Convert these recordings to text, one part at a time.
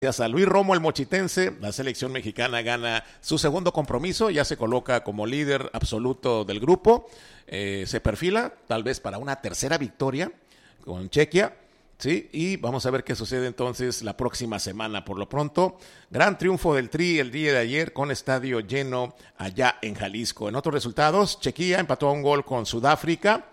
Gracias a Luis Romo, el mochitense, la selección mexicana gana su segundo compromiso, ya se coloca como líder absoluto del grupo, se perfila tal vez para una tercera victoria con Chequia, ¿sí? Y vamos a ver qué sucede entonces la próxima semana. Por lo pronto, gran triunfo del Tri el día de ayer con estadio lleno allá en Jalisco. En otros resultados, Chequia empató a un gol con Sudáfrica.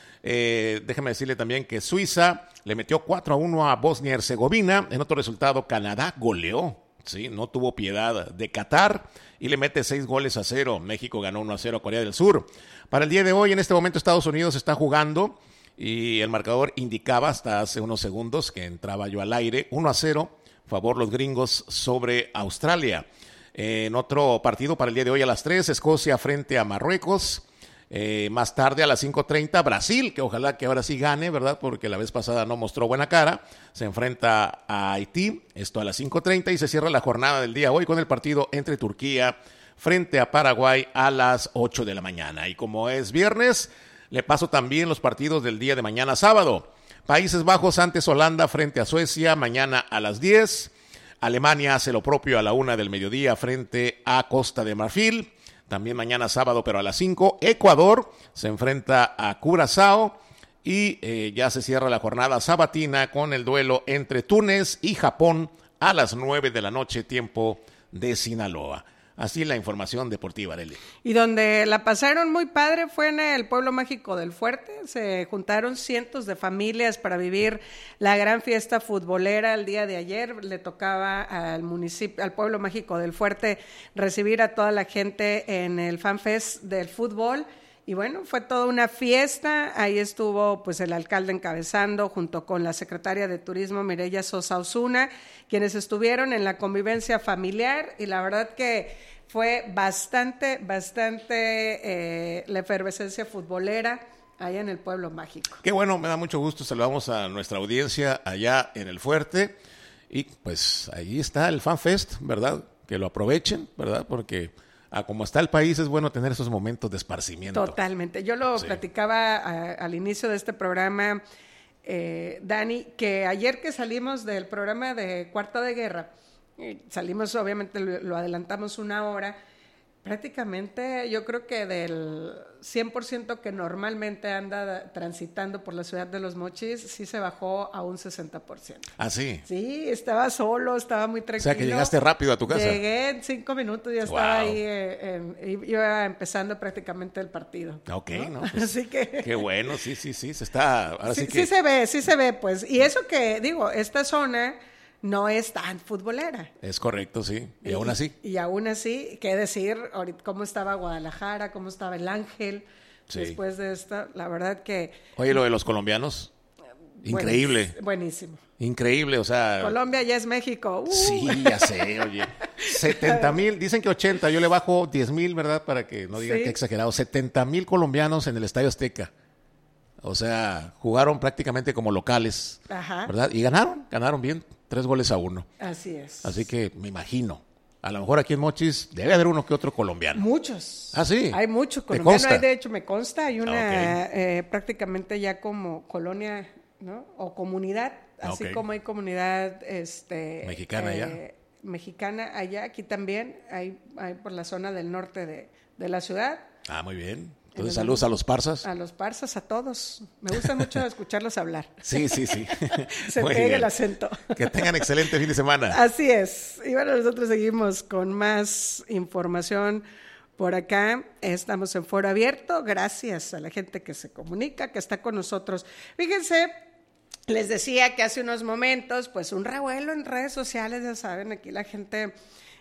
Déjeme decirle también que Suiza le metió 4-1 a Bosnia y Herzegovina. En otro resultado, Canadá goleó, ¿sí? No tuvo piedad de Qatar y le mete 6-0. México ganó 1-0 a Corea del Sur. Para el día de hoy, en este momento, Estados Unidos está jugando y el marcador indicaba hasta hace unos segundos que entraba yo al aire, 1-0, favor los gringos sobre Australia. En otro partido para el día de hoy a las 3, Escocia frente a Marruecos. Más tarde a las 5:30 Brasil, que ojalá que ahora sí gane, ¿verdad? Porque la vez pasada no mostró buena cara, se enfrenta a Haití, esto a las 5:30 y se cierra la jornada del día hoy con el partido entre Turquía frente a Paraguay a las 8 de la mañana. Y como es viernes, le paso también los partidos del día de mañana sábado. Países Bajos antes Holanda frente a Suecia, mañana a las 10. Alemania hace lo propio a la 1 del mediodía frente a Costa de Marfil. También mañana sábado, pero a las 5, Ecuador se enfrenta a Curazao y ya se cierra la jornada sabatina con el duelo entre Túnez y Japón a las 9 de la noche, tiempo de Sinaloa. Así la información deportiva, Arely. Y donde la pasaron muy padre fue en el pueblo mágico del Fuerte. Se juntaron cientos de familias para vivir la gran fiesta futbolera el día de ayer. Le tocaba al municipio, al pueblo mágico del Fuerte, recibir a toda la gente en el FanFest del fútbol. Y bueno, fue toda una fiesta. Ahí estuvo pues el alcalde encabezando junto con la secretaria de Turismo Mireya Sosa Osuna, quienes estuvieron en la convivencia familiar, y la verdad que fue bastante la efervescencia futbolera allá en el pueblo mágico. Qué bueno, me da mucho gusto. Saludamos a nuestra audiencia allá en el Fuerte y pues ahí está el FanFest, ¿verdad? Que lo aprovechen, ¿verdad? Porque como está el país, es bueno tener esos momentos de esparcimiento. Totalmente. Yo lo platicaba al inicio de este programa, Dani, que ayer que salimos del programa de Cuarto de Guerra, salimos, obviamente lo adelantamos una hora, prácticamente yo creo que del 100% que normalmente anda transitando por la ciudad de Los Mochis, sí se bajó a un 60%. ¿Ah, sí? Sí, estaba solo, estaba muy tranquilo. O sea, que llegaste rápido a tu casa. Llegué en 5 minutos, ya estaba ahí, iba empezando prácticamente el partido. Ok, ¿no? Pues, así que... Qué bueno, sí, se está... Ahora sí que... Sí se ve, pues. Y eso que, digo, esta zona no es tan futbolera. Es correcto, sí. Y aún así. Y aún así, qué decir, ahorita cómo estaba Guadalajara, cómo estaba el Ángel, después de esto, la verdad que... Oye, lo de los colombianos, increíble. Buenísimo. Increíble, o sea... Colombia ya es México. Sí, ya sé, oye. 70,000, dicen que 80, yo le bajo 10,000, ¿verdad? Para que no digan que exagerado. 70,000 colombianos en el Estadio Azteca. O sea, jugaron prácticamente como locales, ¿verdad? Y ganaron bien, 3-1. Así es. Así que me imagino, a lo mejor aquí en Mochis debe haber uno que otro colombiano. Muchos. Ah, sí. Hay muchos colombianos. De hecho, me consta, hay una prácticamente ya como colonia, ¿no? O comunidad, así como hay comunidad mexicana allá. Mexicana allá, aquí también hay por la zona del norte de la ciudad. Ah, muy bien. Entonces, saludos a los parsas. A los parsas, a todos. Me gusta mucho escucharlos hablar. Sí. Se pega el acento. Que tengan excelente fin de semana. Así es. Y bueno, nosotros seguimos con más información por acá. Estamos en Foro Abierto. Gracias a la gente que se comunica, que está con nosotros. Fíjense, les decía que hace unos momentos, pues un revuelo en redes sociales, ya saben, aquí la gente,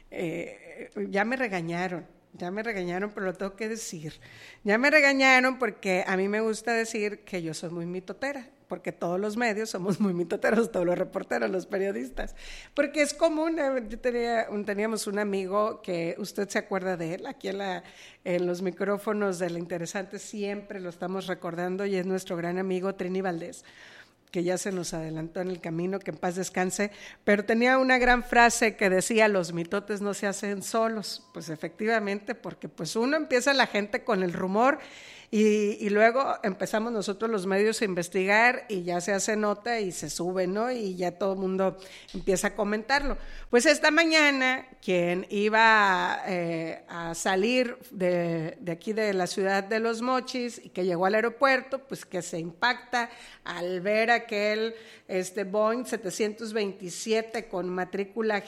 ya me regañaron, pero lo tengo que decir. Ya me regañaron porque a mí me gusta decir que yo soy muy mitotera, porque todos los medios somos muy mitoteros, todos los reporteros, los periodistas. Porque es común, teníamos un amigo que usted se acuerda de él, aquí en los micrófonos de La Interesante siempre lo estamos recordando, y es nuestro gran amigo Trini Valdés, que ya se nos adelantó en el camino, que en paz descanse, pero tenía una gran frase que decía: los mitotes no se hacen solos. Pues efectivamente, porque pues uno empieza la gente con el rumor y luego empezamos nosotros los medios a investigar y ya se hace nota y se sube, ¿no? Y ya todo el mundo empieza a comentarlo. Pues esta mañana, quien iba a salir de aquí de la ciudad de Los Mochis y que llegó al aeropuerto, pues que se impacta al ver aquel Boeing 727 con matrícula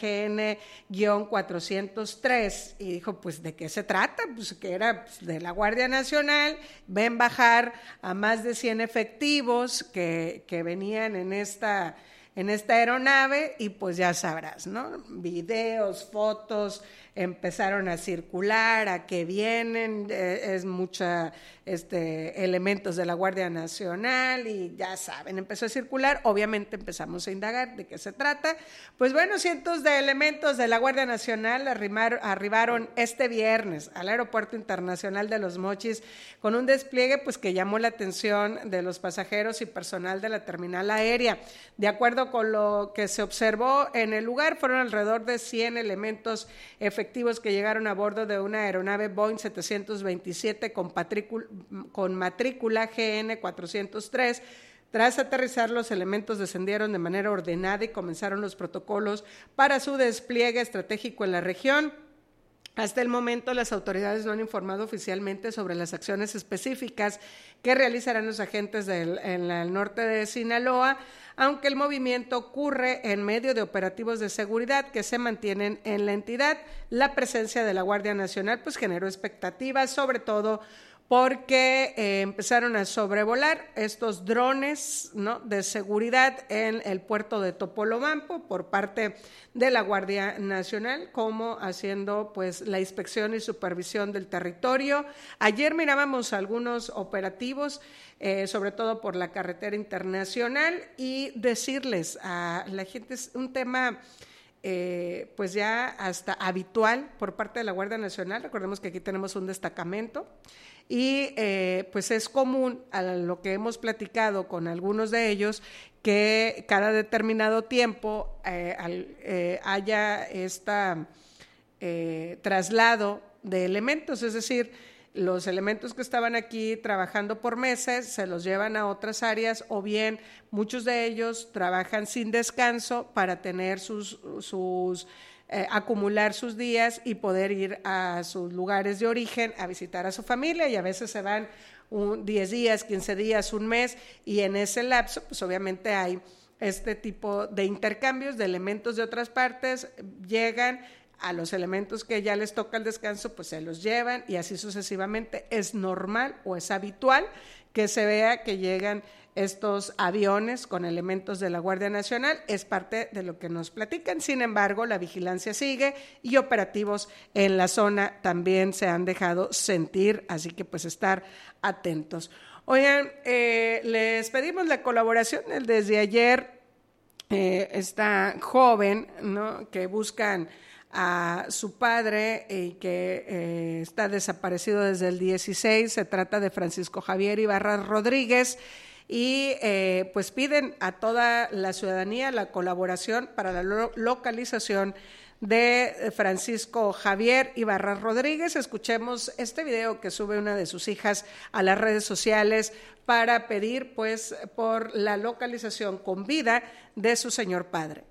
GN-403 y dijo, pues, ¿de qué se trata? Pues que era de la Guardia Nacional. Ven bajar a más de 100 efectivos que venían en esta aeronave y pues ya sabrás, ¿no? Videos, fotos empezaron a circular, a qué vienen, es mucha elementos de la Guardia Nacional y ya saben, empezó a circular, obviamente empezamos a indagar de qué se trata. Pues bueno, cientos de elementos de la Guardia Nacional arribaron este viernes al Aeropuerto Internacional de Los Mochis con un despliegue pues que llamó la atención de los pasajeros y personal de la terminal aérea. De acuerdo con lo que se observó en el lugar, fueron alrededor de 100 elementos efectivos que llegaron a bordo de una aeronave Boeing 727 con matrícula GN-403. Tras aterrizar, los elementos descendieron de manera ordenada y comenzaron los protocolos para su despliegue estratégico en la región. Hasta el momento, las autoridades no han informado oficialmente sobre las acciones específicas que realizarán los agentes en el norte de Sinaloa, aunque el movimiento ocurre en medio de operativos de seguridad que se mantienen en la entidad. La presencia de la Guardia Nacional pues generó expectativas, sobre todo porque empezaron a sobrevolar estos drones, ¿no?, de seguridad en el puerto de Topolobampo por parte de la Guardia Nacional, como haciendo pues la inspección y supervisión del territorio. Ayer mirábamos algunos operativos, sobre todo por la carretera internacional, y decirles a la gente, es un tema pues ya hasta habitual por parte de la Guardia Nacional. Recordemos que aquí tenemos un destacamento y pues es común, a lo que hemos platicado con algunos de ellos, que cada determinado tiempo haya traslado de elementos, es decir, los elementos que estaban aquí trabajando por meses se los llevan a otras áreas, o bien muchos de ellos trabajan sin descanso para tener acumular sus días y poder ir a sus lugares de origen a visitar a su familia, y a veces se van 10 días, 15 días, un mes, y en ese lapso pues obviamente hay este tipo de intercambios de elementos de otras partes, llegan a los elementos que ya les toca el descanso, pues se los llevan y así sucesivamente. Es normal o es habitual que se vea que llegan estos aviones con elementos de la Guardia Nacional, es parte de lo que nos platican. Sin embargo, la vigilancia sigue y operativos en la zona también se han dejado sentir, así que pues estar atentos. Oigan, les pedimos la colaboración. Desde ayer esta joven, ¿no?, que buscan a su padre y que está desaparecido desde el 16, se trata de Francisco Javier Ibarra Rodríguez, y pues piden a toda la ciudadanía la colaboración para la localización de Francisco Javier Ibarra Rodríguez. Escuchemos este video que sube una de sus hijas a las redes sociales para pedir pues por la localización con vida de su señor padre.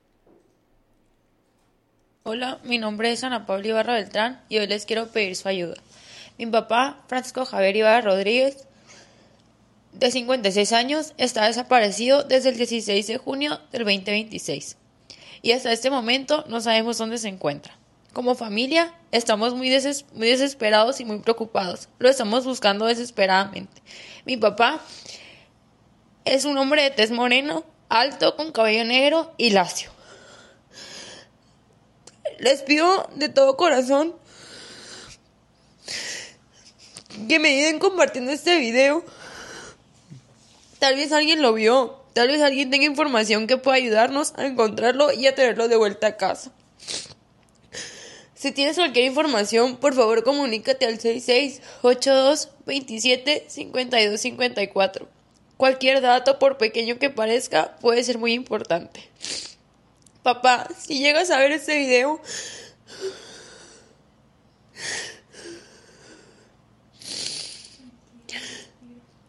Hola, mi nombre es Ana Paula Ibarra Beltrán y hoy les quiero pedir su ayuda. Mi papá, Francisco Javier Ibarra Rodríguez, de 56 años, está desaparecido desde el 16 de junio del 2026 y hasta este momento no sabemos dónde se encuentra. Como familia estamos muy desesperados y muy preocupados. Lo estamos buscando desesperadamente. Mi papá es un hombre de tez moreno, alto, con cabello negro y lacio. Les pido de todo corazón que me ayuden compartiendo este video. Tal vez alguien lo vio, tal vez alguien tenga información que pueda ayudarnos a encontrarlo y a traerlo de vuelta a casa. Si tienes cualquier información, por favor comunícate al 6682275254. Cualquier dato, por pequeño que parezca, puede ser muy importante. Papá, si llegas a ver este video,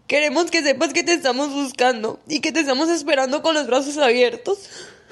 Queremos que sepas que te estamos buscando y que te estamos esperando con los brazos abiertos.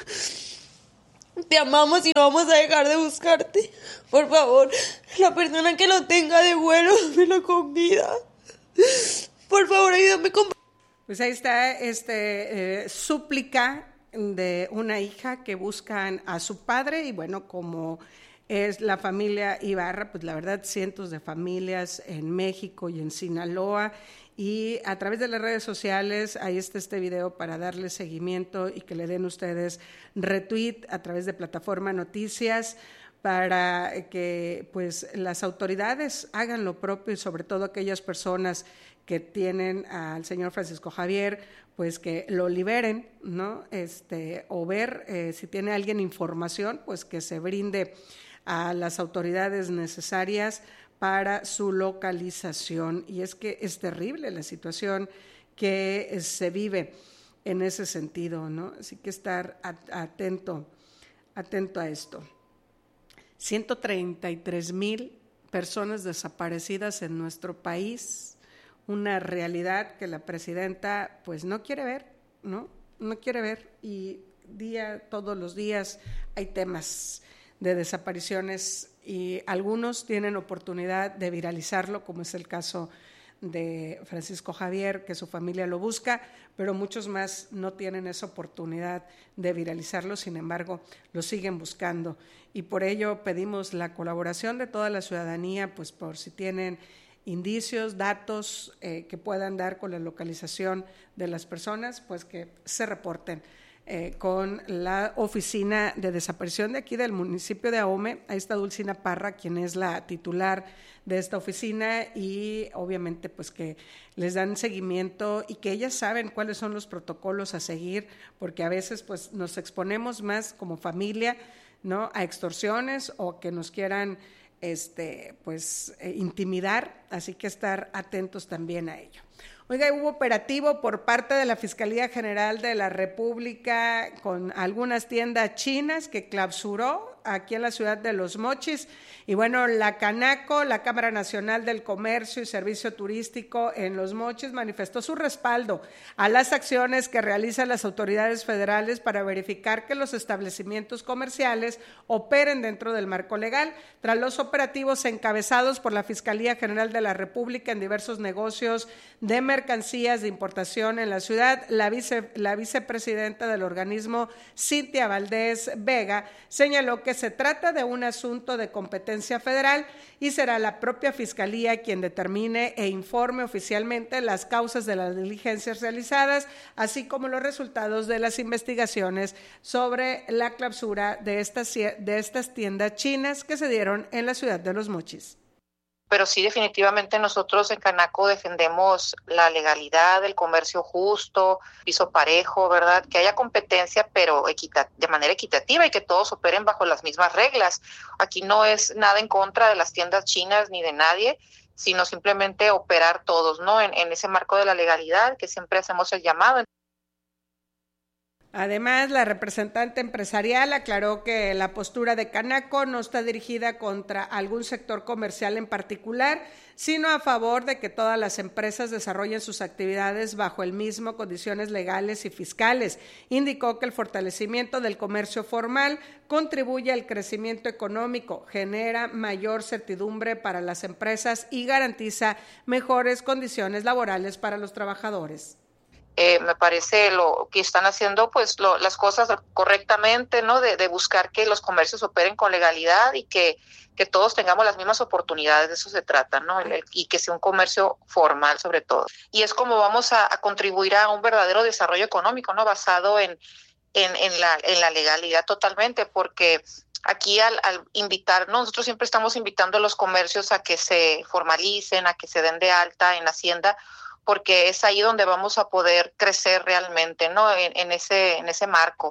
Te amamos y no vamos a dejar de buscarte. Por favor, la persona que lo tenga de vuelo, dámelo con vida. Por favor, ayúdame con... Pues ahí está súplica de una hija que buscan a su padre y bueno, como es la familia Ibarra, pues la verdad cientos de familias en México y en Sinaloa, y a través de las redes sociales ahí está este video para darle seguimiento y que le den ustedes retweet a través de Plataforma Noticias para que pues las autoridades hagan lo propio y sobre todo aquellas personas que tienen al señor Francisco Javier, pues que lo liberen, ¿no? O ver si tiene alguien información, pues que se brinde a las autoridades necesarias para su localización. Y es que es terrible la situación que se vive en ese sentido, ¿no? Así que estar atento a esto. 133,000 personas desaparecidas en nuestro país, una realidad que la presidenta pues no quiere ver, ¿no? No quiere ver, y todos los días hay temas de desapariciones y algunos tienen oportunidad de viralizarlo, como es el caso de Francisco Javier, que su familia lo busca, pero muchos más no tienen esa oportunidad de viralizarlo, sin embargo, lo siguen buscando. Y por ello pedimos la colaboración de toda la ciudadanía, pues por si tienen indicios, datos que puedan dar con la localización de las personas, pues que se reporten con la oficina de desaparición de aquí del municipio de Ahome. Ahí está Dulcina Parra, quien es la titular de esta oficina, y obviamente pues que les dan seguimiento y que ellas saben cuáles son los protocolos a seguir, porque a veces pues nos exponemos más como familia, ¿no?, a extorsiones o que nos quieran intimidar, así que estar atentos también a ello. Oiga, hubo operativo por parte de la Fiscalía General de la República con algunas tiendas chinas que clausuró aquí en la ciudad de Los Mochis. Y bueno, la Canaco, la Cámara Nacional del Comercio y Servicio Turístico en Los Mochis, manifestó su respaldo a las acciones que realizan las autoridades federales para verificar que los establecimientos comerciales operen dentro del marco legal. Tras los operativos encabezados por la Fiscalía General de la República en diversos negocios de mercancías de importación en la ciudad, la vicepresidenta del organismo, Cintia Valdés Vega, señaló que se trata de un asunto de competencia federal y será la propia Fiscalía quien determine e informe oficialmente las causas de las diligencias realizadas, así como los resultados de las investigaciones sobre la clausura de estas tiendas chinas que se dieron en la ciudad de Los Mochis. Pero sí, definitivamente nosotros en Canaco defendemos la legalidad, el comercio justo, piso parejo, ¿verdad? Que haya competencia, pero de manera equitativa y que todos operen bajo las mismas reglas. Aquí no es nada en contra de las tiendas chinas ni de nadie, sino simplemente operar todos, ¿no? En ese marco de la legalidad que siempre hacemos el llamado. Además, la representante empresarial aclaró que la postura de Canaco no está dirigida contra algún sector comercial en particular, sino a favor de que todas las empresas desarrollen sus actividades bajo el mismo condiciones legales y fiscales. Indicó que el fortalecimiento del comercio formal contribuye al crecimiento económico, genera mayor certidumbre para las empresas y garantiza mejores condiciones laborales para los trabajadores. Me parece lo que están haciendo pues las cosas correctamente, ¿no? De buscar que los comercios operen con legalidad y que todos tengamos las mismas oportunidades, de eso se trata, ¿no? Y que sea un comercio formal sobre todo. Y es como vamos a contribuir a un verdadero desarrollo económico, ¿no? Basado en la legalidad totalmente, porque aquí al invitar, ¿no? Nosotros siempre estamos invitando a los comercios a que se formalicen, a que se den de alta en Hacienda, porque es ahí donde vamos a poder crecer realmente, ¿no? En ese marco.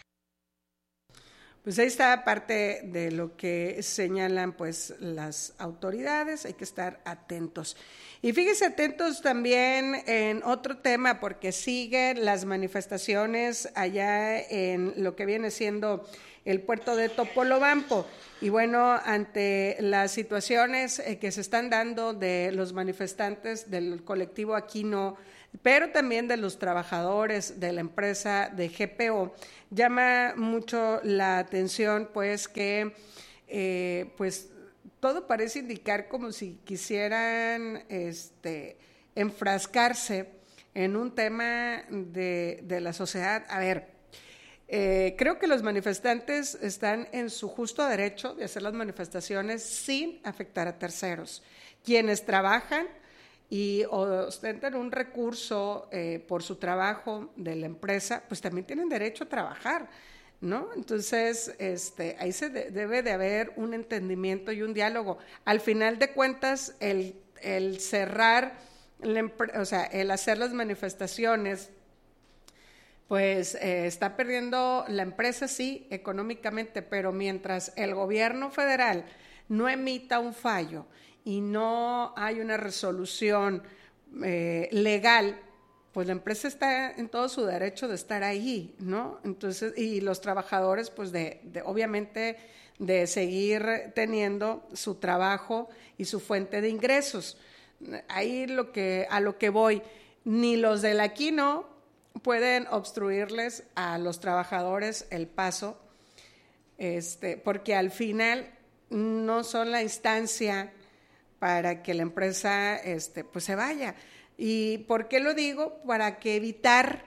Pues ahí está parte de lo que señalan pues las autoridades, hay que estar atentos. Y fíjense atentos también en otro tema, porque siguen las manifestaciones allá en lo que viene siendo el puerto de Topolobampo. Y bueno, ante las situaciones que se están dando de los manifestantes del colectivo Aquino, pero también de los trabajadores de la empresa de GPO, llama mucho la atención pues que pues todo parece indicar como si quisieran enfrascarse en un tema de la sociedad. A ver, creo que los manifestantes están en su justo derecho de hacer las manifestaciones sin afectar a terceros. Quienes trabajan y ostentan un recurso por su trabajo de la empresa, pues también tienen derecho a trabajar, ¿no? Entonces, ahí debe de haber un entendimiento y un diálogo. Al final de cuentas, el cerrar, el hacer las manifestaciones, pues está perdiendo la empresa, sí, económicamente, pero mientras el gobierno federal no emita un fallo y no hay una resolución legal, pues la empresa está en todo su derecho de estar ahí, ¿no? Entonces, y los trabajadores, pues obviamente de seguir teniendo su trabajo y su fuente de ingresos. Ahí a lo que voy, ni los del Aquino pueden obstruirles a los trabajadores el paso, porque al final no son la instancia para que la empresa pues se vaya. ¿Y por qué lo digo? Para que evitar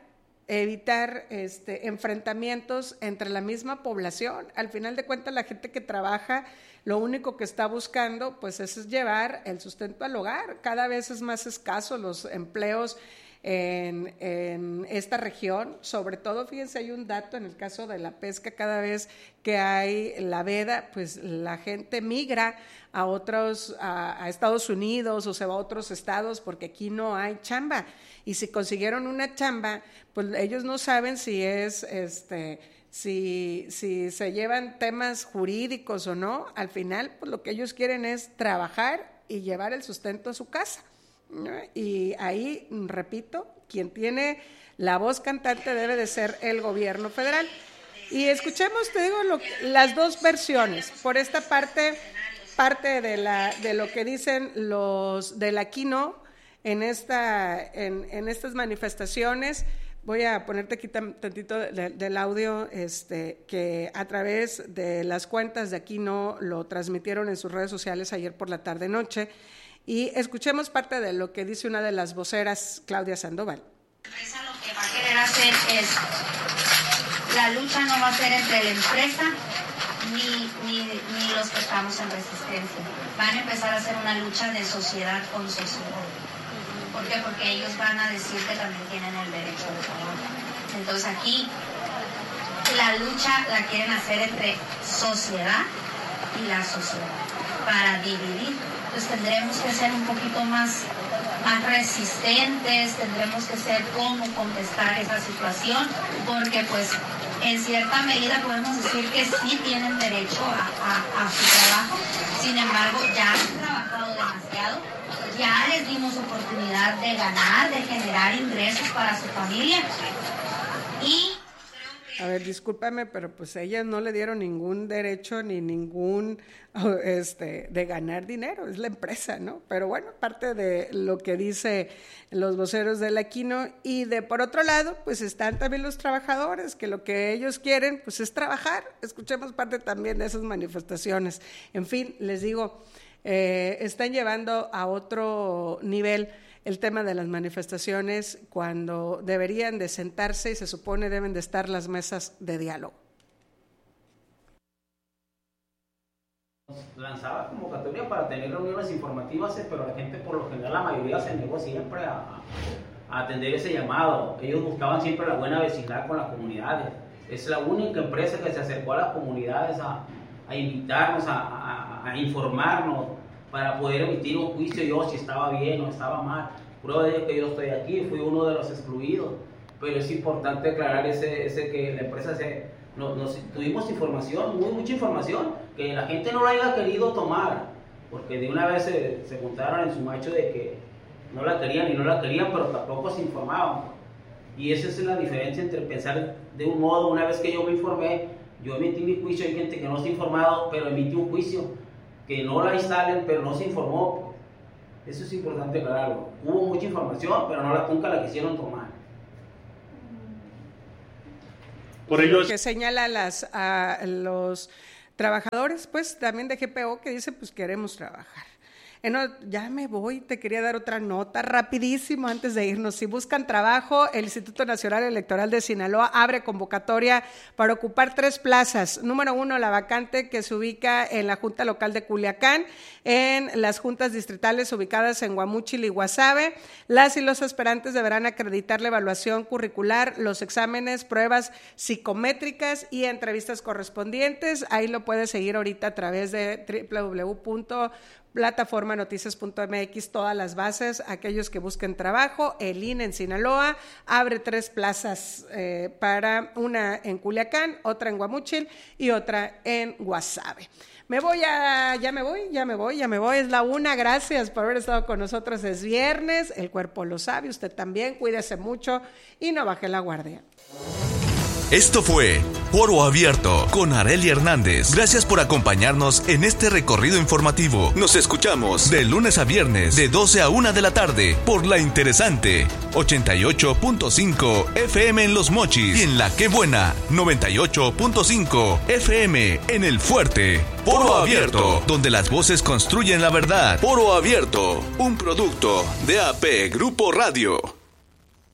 enfrentamientos entre la misma población. Al final de cuentas, la gente que trabaja, lo único que está buscando pues es llevar el sustento al hogar. Cada vez es más escaso los empleos en esta región. Sobre todo, fíjense, hay un dato en el caso de la pesca: cada vez que hay la veda, pues la gente migra a Estados Unidos o se va a otros estados porque aquí no hay chamba, y si consiguieron una chamba, pues ellos no saben si es si se llevan temas jurídicos o no. Al final, pues lo que ellos quieren es trabajar y llevar el sustento a su casa, ¿no? Y ahí, repito, quien tiene la voz cantante debe de ser el gobierno federal. Y escuchemos, te digo, las dos versiones. Por esta parte de lo que dicen los del Aquino en estas manifestaciones. Voy a ponerte aquí tantito del audio que a través de las cuentas de Aquino lo transmitieron en sus redes sociales ayer por la tarde-noche. Y escuchemos parte de lo que dice una de las voceras, Claudia Sandoval. La empresa lo que va a querer hacer es, la lucha no va a ser entre la empresa ni los que estamos en resistencia. Van a empezar a hacer una lucha de sociedad con sociedad. ¿Por qué? Porque ellos van a decir que también tienen el derecho de trabajo. Entonces aquí la lucha la quieren hacer entre sociedad y la sociedad para dividir. Entonces tendremos que ser un poquito más resistentes, tendremos que ser cómo contestar esa situación, porque pues en cierta medida podemos decir que sí tienen derecho a su trabajo. Sin embargo, ya han trabajado demasiado, ya les dimos oportunidad de ganar, de generar ingresos para su familia. Y a ver, discúlpame, pero pues ellas no le dieron ningún derecho ni ningún de ganar dinero, es la empresa, ¿no? Pero bueno, parte de lo que dice los voceros del Aquino. Y por otro lado, pues están también los trabajadores, que lo que ellos quieren pues es trabajar. Escuchemos parte también de esas manifestaciones. En fin, les digo, están llevando a otro nivel el tema de las manifestaciones, cuando deberían de sentarse y se supone deben de estar las mesas de diálogo. Lanzaba convocatoria para tener reuniones informativas, pero la gente, por lo general, la mayoría se negó siempre a atender ese llamado. Ellos buscaban siempre la buena vecindad con las comunidades. Es la única empresa que se acercó a las comunidades a invitarnos, a informarnos, para poder emitir un juicio yo si estaba bien o estaba mal. Prueba de ello que yo estoy aquí, fui uno de los excluidos, pero es importante aclarar que la empresa tuvimos información, mucha información, que la gente no la haya querido tomar, porque de una vez se juntaron en su macho de que no la querían, pero tampoco se informaban. Y esa es la diferencia entre pensar de un modo, una vez que yo me informé, Yo emití mi juicio, hay gente que no está informado, pero emití un juicio, que no la instalen, pero no se informó. Eso es importante aclararlo. Hubo mucha información, pero nunca la quisieron tomar. Por ello que señala a los trabajadores, pues también de GPO, que dice, pues queremos trabajar. Ya me voy, te quería dar otra nota rapidísimo antes de irnos. Si buscan trabajo, el Instituto Nacional Electoral de Sinaloa abre convocatoria para ocupar 3 plazas. Número 1, la vacante que se ubica en la Junta Local de Culiacán, en las juntas distritales ubicadas en Guamúchil y Guasave. Las y los aspirantes deberán acreditar la evaluación curricular, los exámenes, pruebas psicométricas y entrevistas correspondientes. Ahí lo puedes seguir ahorita a través de www.plataformanoticias.mx, todas las bases, aquellos que busquen trabajo. El INE en Sinaloa abre 3 plazas, para una en Culiacán, otra en Guamúchil y otra en Guasave. Ya me voy, es la 1, gracias por haber estado con nosotros, es viernes, el cuerpo lo sabe, usted también, cuídese mucho y no baje la guardia. Esto fue Foro Abierto con Arely Hernández. Gracias por acompañarnos en este recorrido informativo. Nos escuchamos de lunes a viernes de 12 a 1 de la tarde por La Interesante 88.5 FM en Los Mochis y en La Qué Buena 98.5 FM en El Fuerte. Foro Abierto, donde las voces construyen la verdad. Foro Abierto, un producto de AP Grupo Radio.